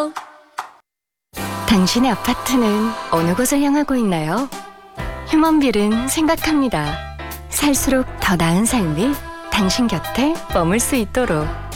당신의 아파트는 어느 곳을 향하고 있나요? 휴먼빌은 생각합니다. 살수록 더 나은 삶이 당신 곁에 머물 수 있도록.